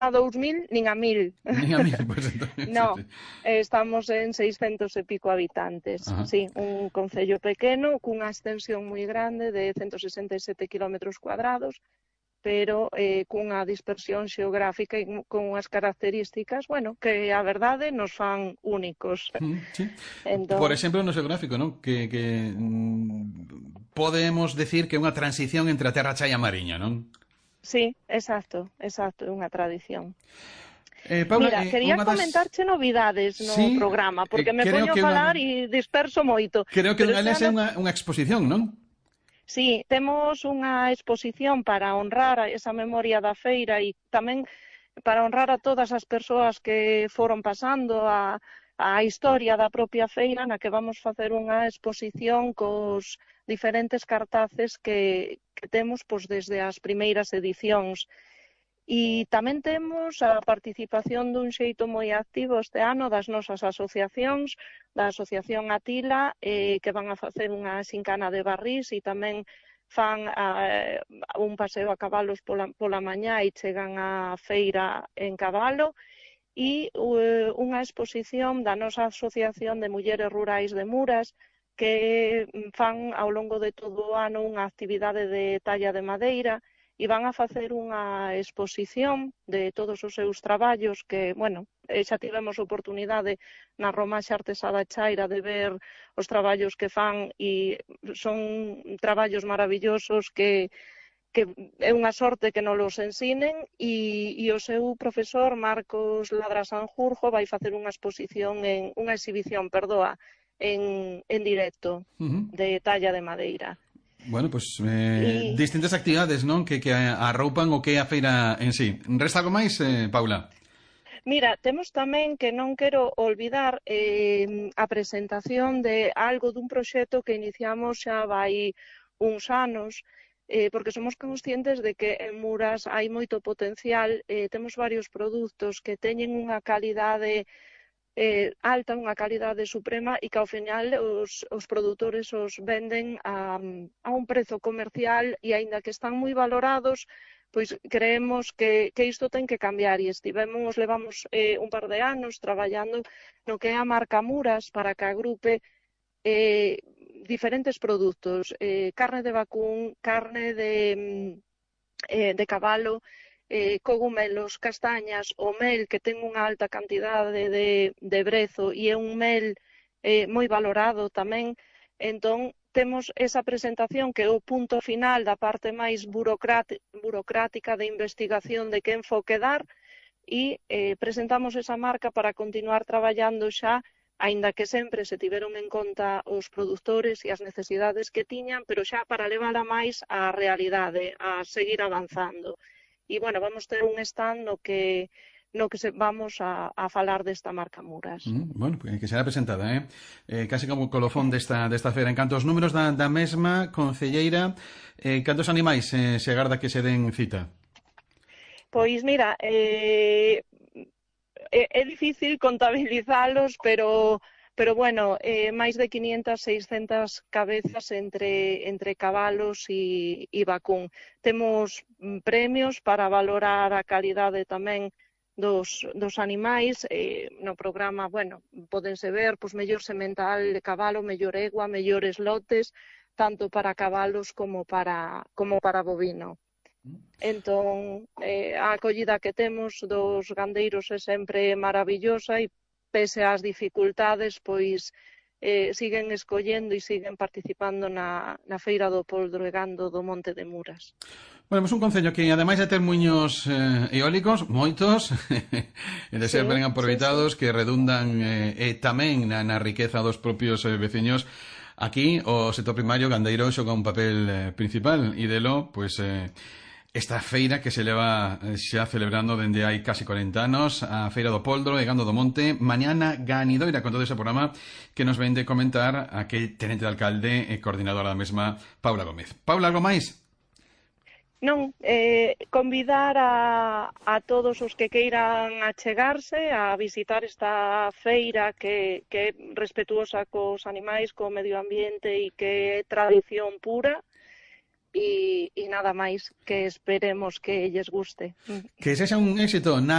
a 2000 nin a 1000. Nin a 1000, pues entonces... No, Sí. estamos en 600 e pico habitantes. Ajá. Sí, un concello pequeno cunha extensión moi grande de 167 kilómetros cuadrados, pero cunha dispersión xeográfica e con unhas características, bueno, que a verdade nos fan únicos. Sí. Por Entón, exemplo, no xeográfico, non? Que podemos decir que é unha transición entre a terra cha e a mariña, non? sí, exacto, é unha tradición. Paula, Mira, quería unha das... comentarche novidades no Sí, programa, porque me creo poño a que falar e disperso moito. creo que Pero unha este delas é ano, unha exposición, non? sí, temos unha exposición para honrar esa memoria da feira e tamén para honrar a todas as persoas que foron pasando a historia da propia feira, na que vamos facer unha exposición cos diferentes cartaces que temos pois, desde as primeiras edicións. E tamén temos a participación dun xeito moi activo este ano das nosas asociacións, da Asociación Atila, que van a facer unha xincana de barrís e tamén fan un paseo a cabalos pola mañá e chegan á feira en cabalo, e unha exposición da nosa Asociación de Mulleres Rurais de Muras, que fan ao longo de todo o ano unha actividade de talla de madeira e van a facer unha exposición de todos os seus traballos que, bueno, xa tivemos oportunidade na Romaxe Artesá da Chaira de ver os traballos que fan e son traballos maravillosos que é unha sorte que non los ensinen e o seu profesor Marcos Ladra Sanjurjo vai facer unha exposición unha exhibición, perdoa, en directo de talla de madeira. Bueno, pues E distintas actividades, non? Que arroupan o que é a feira en sí. Resta algo máis, Paula? mira, temos tamén que non quero olvidar a presentación de algo dun proxecto que iniciamos xa vai uns anos, porque somos conscientes de que en Muras hai moito potencial, temos varios produtos que teñen unha calidade alta, unha calidade suprema e que ao final os produtores os venden a un prezo comercial e aínda que están moi valorados, pois creemos que isto ten que cambiar e levamos un par de anos traballando no que é a marca Muras para que agrupe diferentes produtos, carne de vacún, carne de cabalo, cogumelos, castañas, o mel que ten unha alta cantidade de brezo e é un mel moi valorado tamén. Entón, temos esa presentación que é o punto final da parte máis burocrática de investigación de que enfoque dar e presentamos esa marca para continuar traballando xa, aínda que sempre se tiveron en conta os produtores e as necesidades que tiñan, pero xa para levala máis á realidade, a seguir avanzando. E, bueno, vamos ter un stand no que vamos a falar desta marca Muras. Bueno, que será presentada, casi como colofón desta feira. En canto aos números da mesma concelleira, cantos animais se agarda que se den cita? Pois mira, é difícil contabilizalos, pero bueno, máis de 500, 600 cabezas entre cabalos e vacún. Temos premios para valorar a calidade tamén dos animais. No programa, bueno, podense ver pois, mellor semental de cabalo, mellor egua, mellores lotes, tanto para cabalos como para bovino. Entón, a acollida que temos dos gandeiros é sempre maravillosa e pese ás dificultades, pois siguen escollendo e siguen participando na Feira do Poldro e Gando do Monte de Muras. Bueno, pues un concello que ademais de ter muiños eólicos, moitos, e de ser ben aproveitados, que redundan tamén na riqueza dos propios veciños. Aquí o sector primario gandeiro xoga un papel principal e delo, pues esta feira que se leva xa celebrando dende hai casi 40 anos, a Feira do Poldro e Gando do Monte, mañana ganidoira con todo ese programa que nos ven de comentar aquí tenente de alcalde e coordinadora da mesma, Paula Gómez. Paula, algo máis? Non, convidar a todos os que queiran achegarse a visitar esta feira que é respetuosa cos animais, co medio ambiente e que é tradición pura. E nada máis, que esperemos que lles guste. Que sexa un éxito.